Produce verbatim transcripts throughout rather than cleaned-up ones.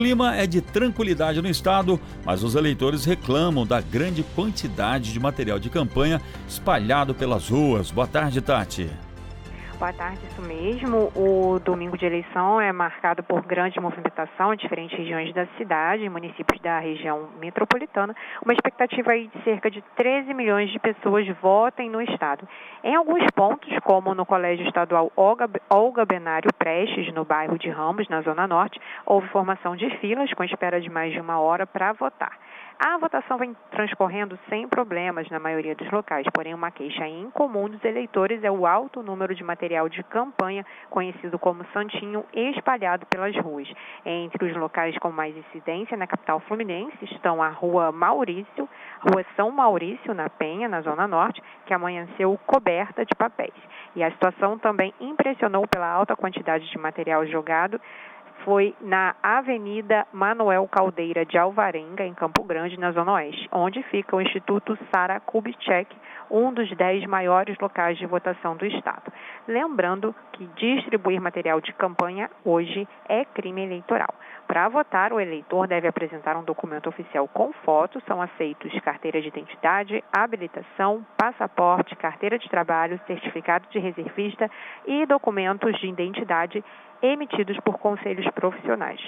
O clima é de tranquilidade no estado, mas os eleitores reclamam da grande quantidade de material de campanha espalhado pelas ruas. Boa tarde, Tati. Boa tarde, isso mesmo. O domingo de eleição é marcado por grande movimentação em diferentes regiões da cidade, em municípios da região metropolitana. Uma expectativa aí de cerca de treze milhões de pessoas votem no estado. Em alguns pontos, como no Colégio Estadual Olga, Olga Benário Prestes, no bairro de Ramos, na Zona Norte, houve formação de filas com espera de mais de uma hora para votar. A votação vem transcorrendo sem problemas na maioria dos locais, porém uma queixa incomum dos eleitores é o alto número de material de campanha, conhecido como santinho, espalhado pelas ruas. Entre os locais com mais incidência na capital fluminense estão a Rua Maurício, Rua São Maurício, na Penha, na Zona Norte, que amanheceu coberta de papéis. E a situação também impressionou pela alta quantidade de material jogado, foi na Avenida Manuel Caldeira de Alvarenga, em Campo Grande, na Zona Oeste, onde fica o Instituto Sara Kubitschek, um dos dez maiores locais de votação do estado. Lembrando que distribuir material de campanha hoje é crime eleitoral. Para votar, o eleitor deve apresentar um documento oficial com foto, são aceitos carteira de identidade, habilitação, passaporte, carteira de trabalho, certificado de reservista e documentos de identidade emitidos por conselhos profissionais.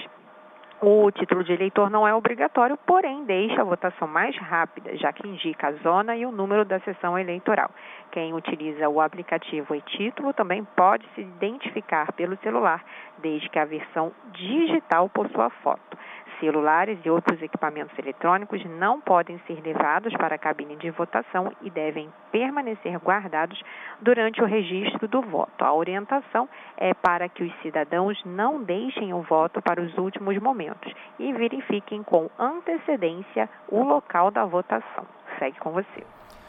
O título de eleitor não é obrigatório, porém deixa a votação mais rápida, já que indica a zona e o número da sessão eleitoral. Quem utiliza o aplicativo e-título também pode se identificar pelo celular, desde que a versão digital possua foto. Celulares e outros equipamentos eletrônicos não podem ser levados para a cabine de votação e devem permanecer guardados durante o registro do voto. A orientação é para que os cidadãos não deixem o voto para os últimos momentos e verifiquem com antecedência o local da votação. Segue com você.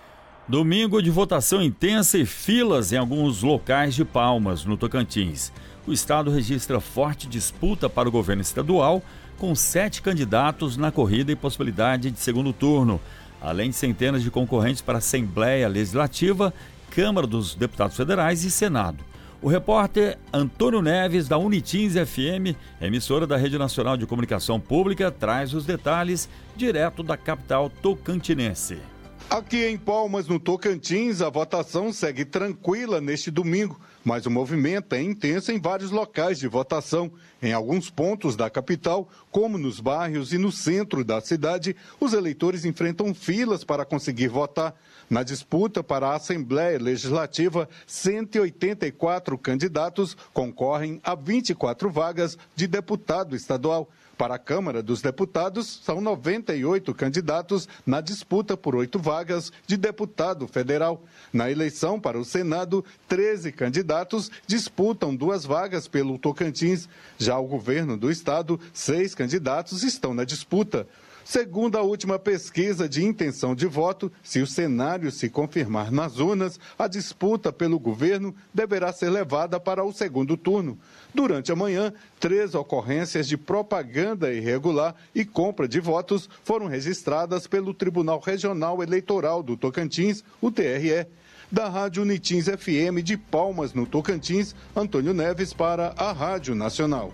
Domingo de votação intensa e filas em alguns locais de Palmas, no Tocantins. O estado registra forte disputa para o governo estadual, com sete candidatos na corrida e possibilidade de segundo turno, além de centenas de concorrentes para a Assembleia Legislativa, Câmara dos Deputados Federais e Senado. O repórter Antônio Neves, da Unitins F M, emissora da Rede Nacional de Comunicação Pública, traz os detalhes direto da capital tocantinense. Aqui em Palmas, no Tocantins, a votação segue tranquila neste domingo, mas o movimento é intenso em vários locais de votação. Em alguns pontos da capital, como nos bairros e no centro da cidade, os eleitores enfrentam filas para conseguir votar. Na disputa para a Assembleia Legislativa, cento e oitenta e quatro candidatos concorrem a vinte e quatro vagas de deputado estadual. Para a Câmara dos Deputados, são noventa e oito candidatos na disputa por oito vagas de deputado federal. Na eleição para o Senado, treze candidatos disputam duas vagas pelo Tocantins. Já o governo do estado, seis candidatos estão na disputa. Segundo a última pesquisa de intenção de voto, se o cenário se confirmar nas urnas, a disputa pelo governo deverá ser levada para o segundo turno. Durante a manhã, três ocorrências de propaganda irregular e compra de votos foram registradas pelo Tribunal Regional Eleitoral do Tocantins, o T R E. Da Rádio Unitins F M de Palmas, no Tocantins, Antônio Neves para a Rádio Nacional.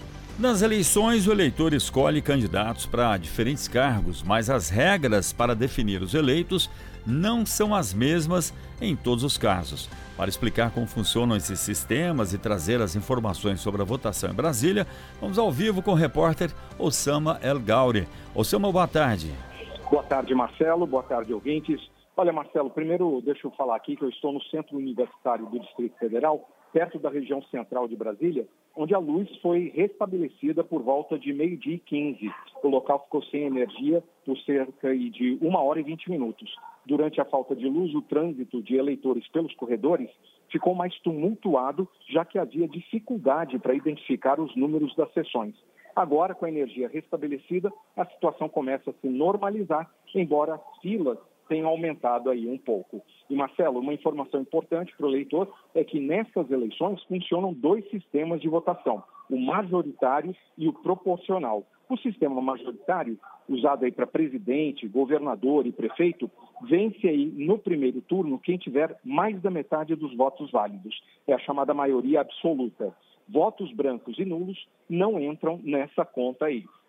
Nas eleições, o eleitor escolhe candidatos para diferentes cargos, mas as regras para definir os eleitos não são as mesmas em todos os casos. Para explicar como funcionam esses sistemas e trazer as informações sobre a votação em Brasília, vamos ao vivo com o repórter Osama El Gauri. Osama, boa tarde. Boa tarde, Marcelo. Boa tarde, ouvintes. Olha, Marcelo, primeiro deixa eu falar aqui que eu estou no Centro Universitário do Distrito Federal, perto da região central de Brasília, onde a luz foi restabelecida por volta de meio-dia e quinze. O local ficou sem energia por cerca de uma hora e vinte minutos. Durante a falta de luz, o trânsito de eleitores pelos corredores ficou mais tumultuado, já que havia dificuldade para identificar os números das sessões. Agora, com a energia restabelecida, a situação começa a se normalizar, embora as filas tenham aumentado aí um pouco. E, Marcelo, uma informação importante para o eleitor é que nessas eleições funcionam dois sistemas de votação, o majoritário e o proporcional. O sistema majoritário, usado aí para presidente, governador e prefeito, vence aí no primeiro turno quem tiver mais da metade dos votos válidos. É a chamada maioria absoluta. Votos brancos e nulos não entram nessa conta aí.